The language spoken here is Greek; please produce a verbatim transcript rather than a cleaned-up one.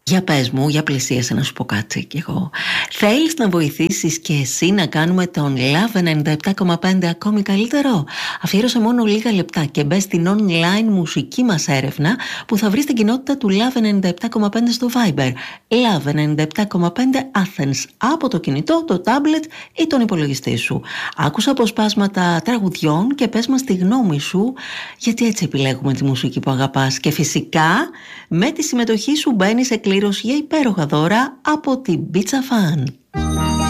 Για πες μου, για πλησίασε να σου πω κάτι κι εγώ. Θέλεις να βοηθήσεις και εσύ να κάνουμε τον Love ενενήντα επτά κόμμα πέντε ακόμη καλύτερο? Αφιέρωσε μόνο λίγα λεπτά και μπες στην online μουσική μας έρευνα που θα βρεις στην κοινότητα του Love ενενήντα επτά κόμμα πέντε στο Viber. Love ενενήντα επτά κόμμα πέντε Athens από το κινητό, το tablet ή τον υπολογιστή σου. Άκουσα αποσπάσματα τραγουδιών και πες μας τη γνώμη σου, γιατί έτσι επιλέγουμε τη μουσική που αγαπάς. Και φυσικά με τη συμμετοχή σου μπαίνεις σε κλήρωση για υπέροχα δώρα από την Pizza Fan.